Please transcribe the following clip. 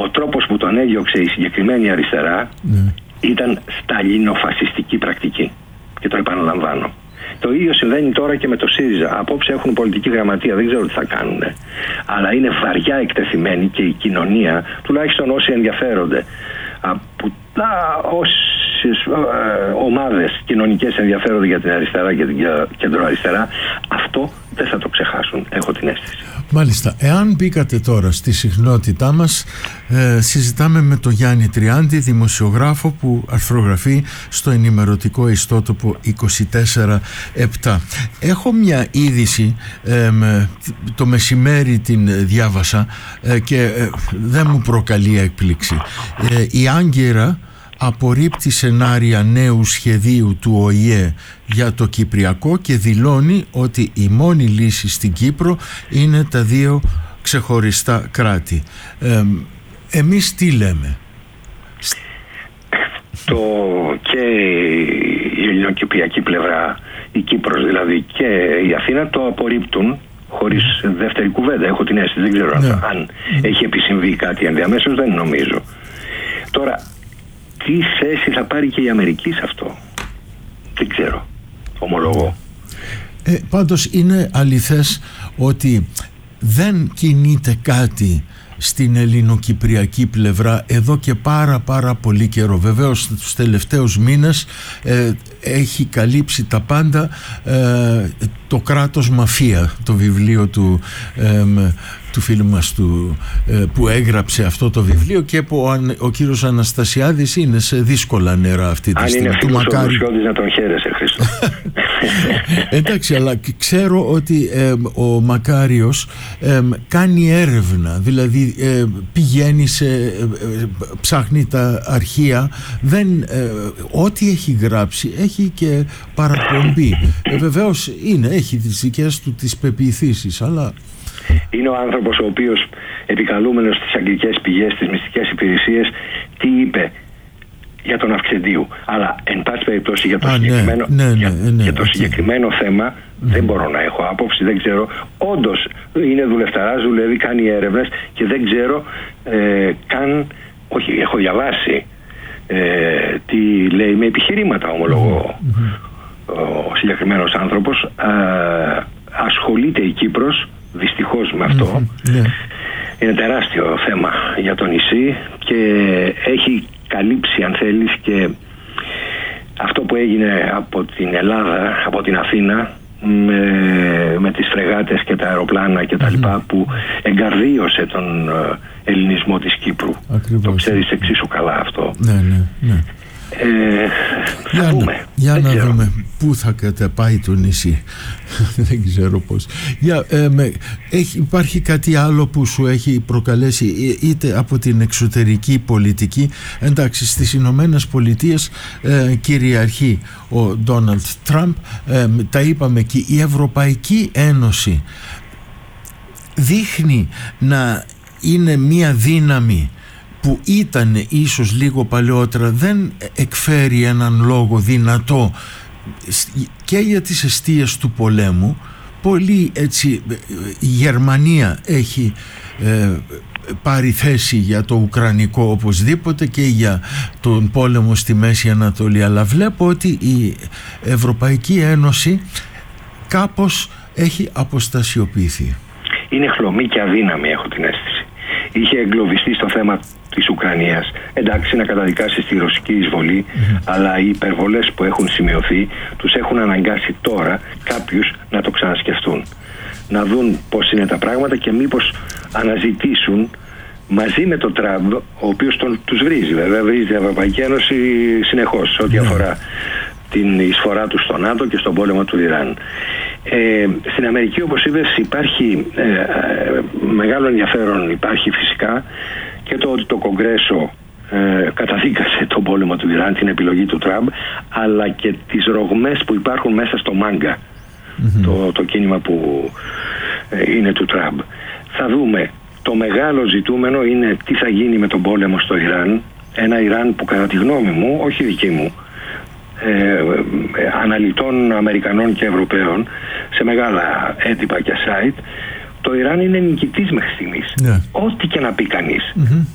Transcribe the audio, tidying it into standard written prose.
ο τρόπος που τον έδιωξε η συγκεκριμένη αριστερά ήταν σταλινοφασιστική πρακτική. Και το επαναλαμβάνω. Το ίδιο συμβαίνει τώρα και με το ΣΥΡΙΖΑ. Απόψε έχουν πολιτική γραμματεία, δεν ξέρω τι θα κάνουν. Αλλά είναι βαριά εκτεθειμένη και η κοινωνία, τουλάχιστον όσοι ενδιαφέρονται από όσες ομάδες κοινωνικές ενδιαφέρονται για την αριστερά και την κεντροαριστερά, αυτό δεν θα το ξεχάσουν, έχω την αίσθηση. Μάλιστα. Εάν μπήκατε τώρα στη συχνότητά μας, συζητάμε με τον Γιάννη Τριάντη, δημοσιογράφο που αρθρογραφεί στο ενημερωτικό ιστότοπο 24/7. Έχω μια είδηση, το μεσημέρι την διάβασα και δεν μου προκαλεί έκπληξη. Η Άγκυρα απορρίπτει σενάρια νέου σχεδίου του ΟΗΕ για το Κυπριακό και δηλώνει ότι η μόνη λύση στην Κύπρο είναι τα δύο ξεχωριστά κράτη. Εμείς τι λέμε? Και η ελληνοκυπριακή πλευρά, η Κύπρος δηλαδή και η Αθήνα το απορρίπτουν χωρίς δεύτερη κουβέντα, έχω την αίσθηση. Δεν ξέρω αν έχει επισυμβεί κάτι ενδιαμέσως, δεν νομίζω. Τώρα, τι θέση θα πάρει και η Αμερική σε αυτό, δεν ξέρω, ομολογώ. Πάντως είναι αληθές ότι δεν κινείται κάτι στην ελληνοκυπριακή πλευρά εδώ και πάρα πολύ καιρό. Βεβαίως τους τελευταίους μήνες έχει καλύψει τα πάντα το κράτος μαφία, το βιβλίο του φίλου μας που έγραψε αυτό το βιβλίο, και που ο κύριος Αναστασιάδης είναι σε δύσκολα νερά αυτή τη στιγμή. Αν είναι φίλος ο Δουσιώδης, να τον χαίρεσαι, Χρήστο. Εντάξει, αλλά ξέρω ότι ο Μακάριος κάνει έρευνα, δηλαδή πηγαίνει ψάχνει τα αρχεία, ό,τι έχει γράψει έχει και παραπομπή. Βεβαίως έχει τις δικές του τις πεποιηθήσεις, αλλά είναι ο άνθρωπος ο οποίος, επικαλούμενος στις αγγλικές πηγές, στις μυστικές υπηρεσίες, τι είπε για τον Αυξεντίου. Αλλά εν πάση περιπτώσει για το συγκεκριμένο θέμα δεν μπορώ να έχω άποψη, δεν ξέρω. Όντως είναι δουλευταράς, δουλεύει, κάνει έρευνες και δεν ξέρω καν, όχι, έχω διαβάσει τι λέει με επιχειρήματα, ομολογώ. Ο συγκεκριμένος άνθρωπος ασχολείται η Κύπρος δυστυχώς με αυτό. Είναι τεράστιο θέμα για το νησί και έχει καλύψει, αν θέλεις, και αυτό που έγινε από την Ελλάδα, από την Αθήνα, με τις φρεγάτες και τα αεροπλάνα και τα λοιπά, που εγκαρδίωσε τον ελληνισμό της Κύπρου. Ακριβώς. Το ξέρεις εξίσου καλά αυτό. Ναι. Για να δούμε πού θα καταπάει το νησί. Δεν ξέρω πώς. Υπάρχει κάτι άλλο που σου έχει προκαλέσει, είτε από την εξωτερική πολιτική? Εντάξει, στις Ηνωμένες Πολιτείες κυριαρχεί ο Ντόναλντ Τραμπ, τα είπαμε, και η Ευρωπαϊκή Ένωση δείχνει να είναι μία δύναμη που ήταν ίσως λίγο παλαιότερα, δεν εκφέρει έναν λόγο δυνατό και για τις εστίες του πολέμου. Πολύ έτσι η Γερμανία έχει πάρει θέση για το ουκρανικό οπωσδήποτε και για τον πόλεμο στη Μέση Ανατολή, αλλά βλέπω ότι η Ευρωπαϊκή Ένωση κάπως έχει αποστασιοποιηθεί. Είναι χλωμή και αδύναμη, έχω την αίσθηση. Είχε εγκλωβιστεί στο θέμα της Ουκρανίας. Εντάξει, να καταδικάσει τη ρωσική εισβολή, αλλά οι υπερβολές που έχουν σημειωθεί τους έχουν αναγκάσει τώρα κάποιους να το ξανασκεφτούν. Να δουν πώς είναι τα πράγματα και μήπως αναζητήσουν μαζί με τον Τραμπ, ο οποίος τους βρίζει. Βέβαια, βρίζει την Ευρωπαϊκή Ένωση συνεχώς ό,τι αφορά την εισφορά του στο ΝΑΤΟ και στον πόλεμο του Ιράν. Στην Αμερική, όπως είπες, υπάρχει μεγάλο ενδιαφέρον. Υπάρχει φυσικά και το ότι το Κογκρέσο καταδίκασε τον πόλεμο του Ιράν, την επιλογή του Τραμπ, αλλά και τις ρογμές που υπάρχουν μέσα στο ΜΑΓΚΑ, το κίνημα που είναι του Τραμπ. Θα δούμε. Το μεγάλο ζητούμενο είναι τι θα γίνει με τον πόλεμο στο Ιράν. Ένα Ιράν που, κατά τη γνώμη μου, όχι δική μου, αναλυτών Αμερικανών και Ευρωπαίων σε μεγάλα έντυπα και site, το Ιράν είναι νικητής μέχρι στιγμής. Ό,τι και να πει κανείς.